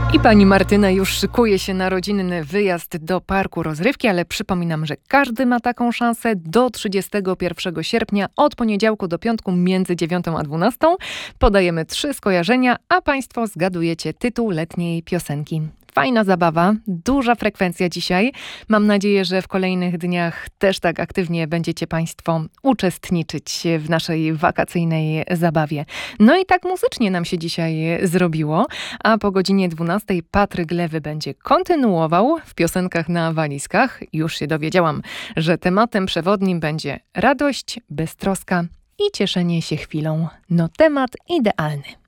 I pani Martyna już szykuje się na rodzinny wyjazd do parku rozrywki, ale przypominam, że każdy ma taką szansę do 31 sierpnia od poniedziałku do piątku między 9 a 12. Podajemy 3 skojarzenia, a państwo zgadujecie tytuł letniej piosenki. Fajna zabawa, duża frekwencja dzisiaj. Mam nadzieję, że w kolejnych dniach też tak aktywnie będziecie państwo uczestniczyć w naszej wakacyjnej zabawie. No i tak muzycznie nam się dzisiaj zrobiło, a po godzinie 12 Patryk Lewy będzie kontynuował w piosenkach na walizkach. Już się dowiedziałam, że tematem przewodnim będzie radość, beztroska i cieszenie się chwilą. No temat idealny.